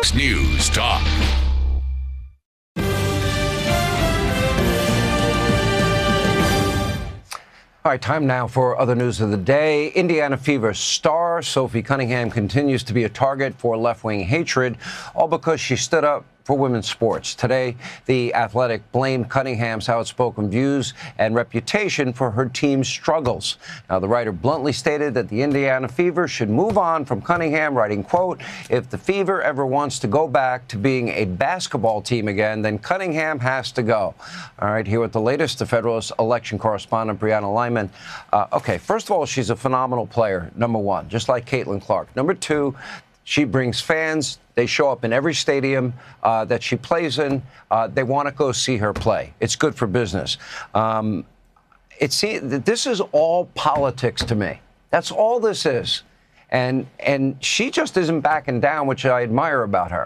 Fox News Talk. All right, time now for other news of the day. Indiana Fever star Sophie Cunningham continues to be a target for left-wing hatred, all because she stood up for women's sports. Today, The Athletic blamed Cunningham's outspoken views and reputation for her team's struggles. Now, the writer bluntly stated that the Indiana Fever should move on from Cunningham, writing, quote, "If the Fever ever wants to go back to being a basketball team again, then Cunningham has to go." All right, here with the latest, the Federalist election correspondent, Brianna Lyman. Okay, first of all, she's a phenomenal player, number one, just like Caitlin Clark. Number two, she brings fans. They show up in every stadium that she plays in. They want to go see her play. It's good for business. This is all politics to me. That's all this is. And she just isn't backing down, which I admire about her.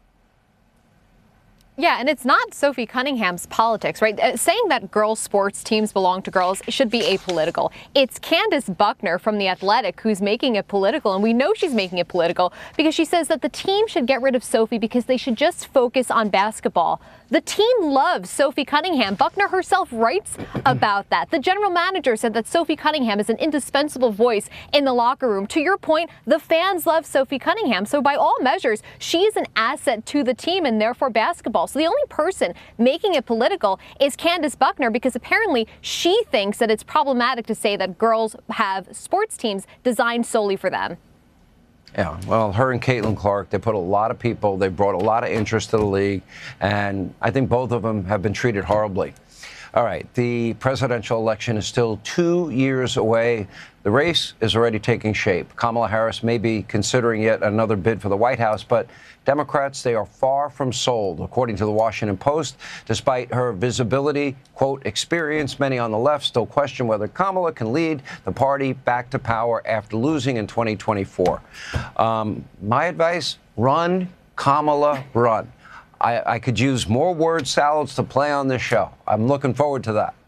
Yeah, and it's not Sophie Cunningham's politics, right? Saying that girls' sports teams belong to girls should be apolitical. It's Candace Buckner from The Athletic who's making it political, and we know she's making it political because she says that the team should get rid of Sophie because they should just focus on basketball. The team loves Sophie Cunningham. Buckner herself writes about that. The general manager said that Sophie Cunningham is an indispensable voice in the locker room. To your point, the fans love Sophie Cunningham. So by all measures, she is an asset to the team and therefore basketball. So the only person making it political is Candace Buckner because apparently she thinks that it's problematic to say that girls have sports teams designed solely for them. Yeah, well, her and Caitlin Clark, they put a lot of people, they brought a lot of interest to the league, and I think both of them have been treated horribly. All right, the presidential election is still 2 years away. The race is already taking shape. Kamala Harris may be considering yet another bid for the White House, but Democrats, they are far from sold. According to the Washington Post, despite her visibility, quote, experience, many on the left still question whether Kamala can lead the party back to power after losing in 2024. My advice, run, Kamala, run. I could use more word salads to play on this show. I'm looking forward to that.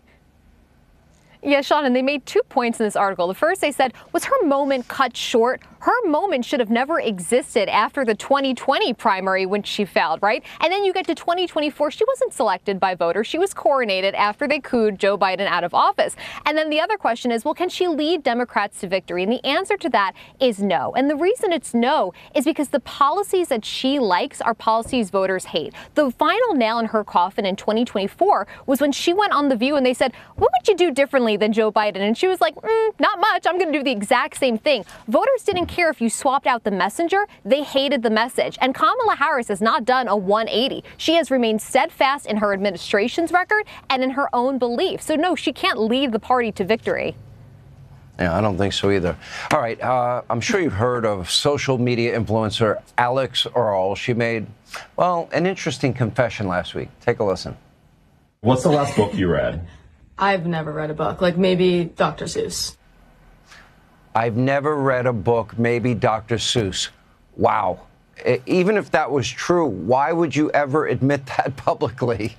Yeah, Sean, and they made 2 points in this article. The first, they said, was her moment cut short? Her moment should have never existed after the 2020 primary when she failed, right? And then you get to 2024, she wasn't selected by voters. She was coronated after they cooed Joe Biden out of office. And then the other question is, well, can she lead Democrats to victory? And the answer to that is no. And the reason it's no is because the policies that she likes are policies voters hate. The final nail in her coffin in 2024 was when she went on The View and they said, what would you do differently than Joe Biden? And she was like, not much. I'm going to do the exact same thing. Voters didn't care if you swapped out the messenger. They hated the message. And Kamala Harris has not done a 180. She has remained steadfast in her administration's record and in her own beliefs. So no, she can't lead the party to victory. Yeah, I don't think so either. All right, I'm sure you've heard of social media influencer Alix Earle. She made, well, an interesting confession last week. Take a listen. What's the last book you read? I've never read a book, like maybe Dr. Seuss. I've never read a book, maybe Dr. Seuss. Wow. Even if that was true, why would you ever admit that publicly?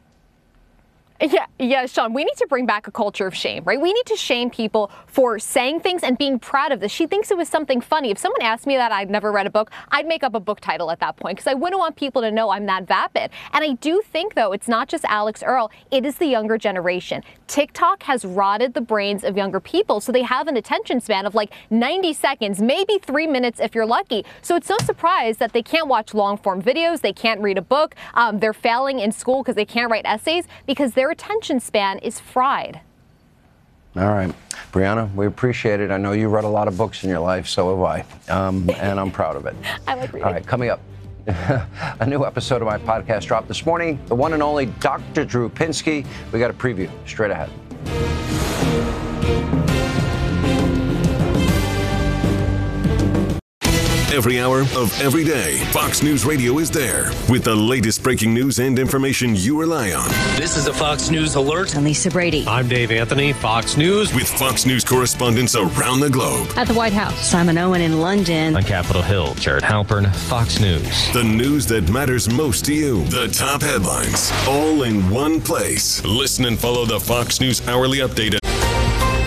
Yeah, Sean, we need to bring back a culture of shame, right? We need to shame people for saying things and being proud of this. She thinks it was something funny. If someone asked me that I'd never read a book, I'd make up a book title at that point because I wouldn't want people to know I'm that vapid. And I do think, though, it's not just Alix Earle. It is the younger generation. TikTok has rotted the brains of younger people, so they have an attention span of like 90 seconds, maybe 3 minutes if you're lucky. So it's no surprise that they can't watch long-form videos. They can't read a book. They're failing in school because they can't write essays because their attention span is fried. All right. Brianna, we appreciate it. I know you read a lot of books in your life, so have I. And I'm proud of it. I like reading. All right, coming up, a new episode of my podcast dropped this morning. The one and only Dr. Drew Pinsky. We got a preview straight ahead. Every hour of every day, Fox News Radio is there with the latest breaking news and information you rely on. This is a Fox News alert. I'm Lisa Brady. I'm Dave Anthony, Fox News. With Fox News correspondents around the globe. At the White House, Simon Owen in London. On Capitol Hill, Jared Halpern, Fox News. The news that matters most to you. The top headlines, all in one place. Listen and follow the Fox News Hourly Update